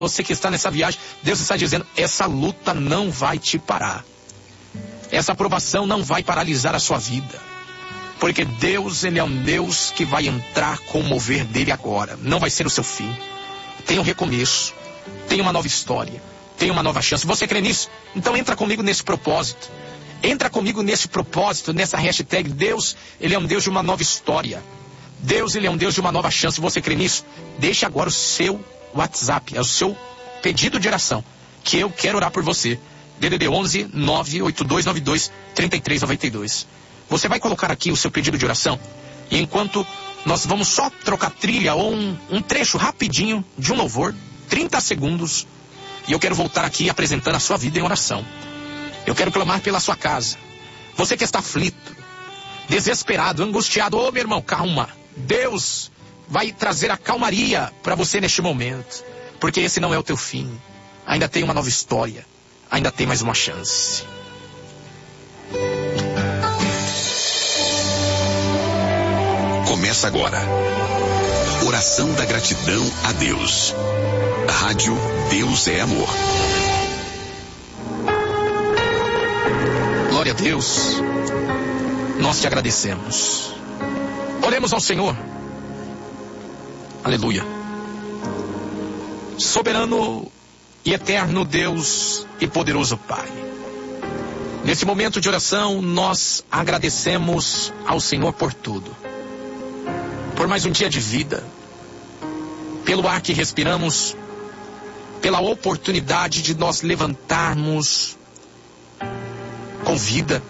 você que está nessa viagem, Deus está dizendo, essa luta não vai te parar. Essa aprovação não vai paralisar a sua vida. Porque Deus, Ele é um Deus que vai entrar com o mover dele agora. Não vai ser o seu fim. Tem um recomeço. Tem uma nova história. Tem uma nova chance. Você crê nisso? Então entra comigo nesse propósito. Entra comigo nesse propósito, nessa hashtag. Deus, Ele é um Deus de uma nova história. Deus, Ele é um Deus de uma nova chance. Você crê nisso? Deixe agora o seu WhatsApp, é o seu pedido de oração, que eu quero orar por você. DDD 11 98292 3392. Você vai colocar aqui o seu pedido de oração, e enquanto nós vamos só trocar trilha ou um trecho rapidinho de um louvor, 30 segundos, e eu quero voltar aqui apresentando a sua vida em oração. Eu quero clamar pela sua casa. Você que está aflito, desesperado, angustiado, ô meu irmão, calma. Deus vai trazer a calmaria para você neste momento. Porque esse não é o teu fim. Ainda tem uma nova história. Ainda tem mais uma chance. Começa agora. Oração da gratidão a Deus. Rádio Deus é Amor. Glória a Deus. Nós te agradecemos. Oremos ao Senhor. Aleluia. Soberano e eterno Deus e poderoso Pai. Nesse momento de oração, nós agradecemos ao Senhor por tudo. Por mais um dia de vida. Pelo ar que respiramos. Pela oportunidade de nós levantarmos com vida.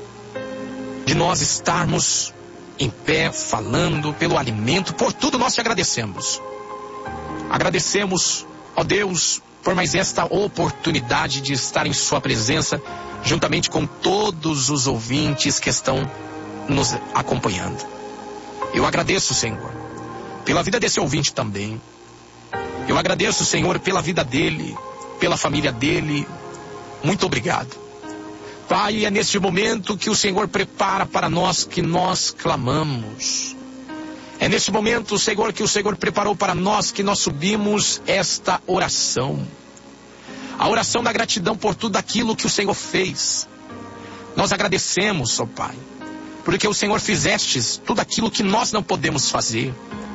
De nós estarmos em pé, falando, pelo alimento, por tudo nós te agradecemos. Agradecemos, ó Deus, por mais esta oportunidade de estar em sua presença, juntamente com todos os ouvintes que estão nos acompanhando. Eu agradeço, Senhor, pela vida desse ouvinte também. Eu agradeço, Senhor, pela vida dele, pela família dele. Muito obrigado. Pai, é neste momento que o Senhor prepara para nós que nós clamamos. É neste momento, Senhor, que o Senhor preparou para nós que nós subimos esta oração. A oração da gratidão por tudo aquilo que o Senhor fez. Nós agradecemos, ó Pai, porque o Senhor fizestes tudo aquilo que nós não podemos fazer.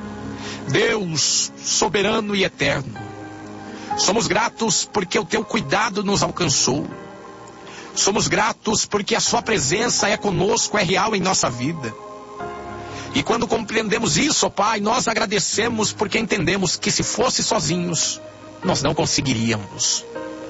Deus, soberano e eterno, somos gratos porque o teu cuidado nos alcançou. Somos gratos porque a sua presença é conosco, é real em nossa vida. E quando compreendemos isso, ó Pai, nós agradecemos porque entendemos que se fosse sozinhos, nós não conseguiríamos.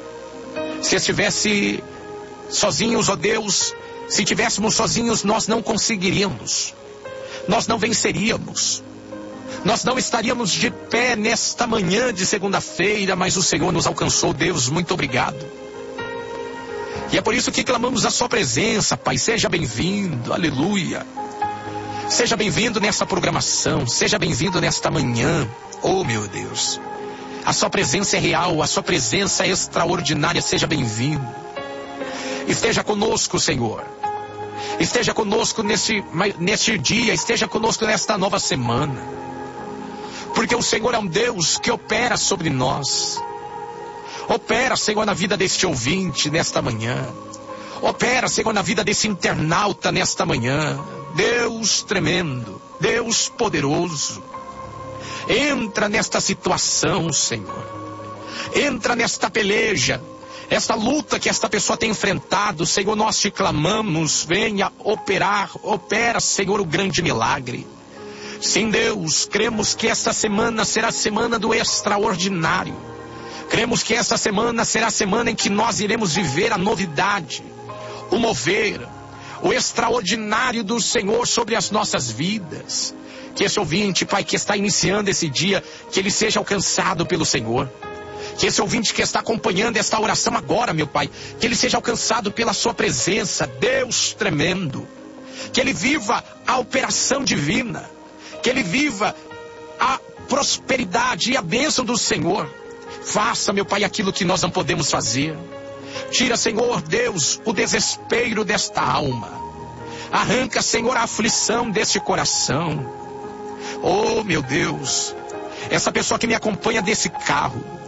Se estivesse sozinhos, ó Deus, se estivéssemos sozinhos, nós não conseguiríamos. Nós não venceríamos. Nós não estaríamos de pé nesta manhã de segunda-feira, mas o Senhor nos alcançou. Deus, muito obrigado. E é por isso que clamamos a sua presença, Pai. Seja bem-vindo, aleluia. Seja bem-vindo nessa programação, seja bem-vindo nesta manhã. Oh, meu Deus. A sua presença é real, a sua presença é extraordinária. Seja bem-vindo. Esteja conosco, Senhor. Esteja conosco neste dia, esteja conosco nesta nova semana. Porque o Senhor é um Deus que opera sobre nós. Opera, Senhor, na vida deste ouvinte nesta manhã. Opera, Senhor, na vida desse internauta nesta manhã. Deus tremendo, Deus poderoso. Entra nesta situação, Senhor. Entra nesta peleja, esta luta que esta pessoa tem enfrentado. Senhor, nós te clamamos, venha operar, opera, Senhor, o grande milagre. Sim, Deus, cremos que esta semana será a semana do extraordinário. Cremos que essa semana será a semana em que nós iremos viver a novidade, o mover, o extraordinário do Senhor sobre as nossas vidas. Que esse ouvinte, Pai, que está iniciando esse dia, que ele seja alcançado pelo Senhor. Que esse ouvinte que está acompanhando esta oração agora, meu Pai, que ele seja alcançado pela sua presença, Deus tremendo. Que ele viva a operação divina. Que ele viva a prosperidade e a bênção do Senhor. Faça, meu Pai, aquilo que nós não podemos fazer. Tira, Senhor Deus, o desespero desta alma. Arranca, Senhor, a aflição deste coração. Oh, meu Deus, essa pessoa que me acompanha desse carro,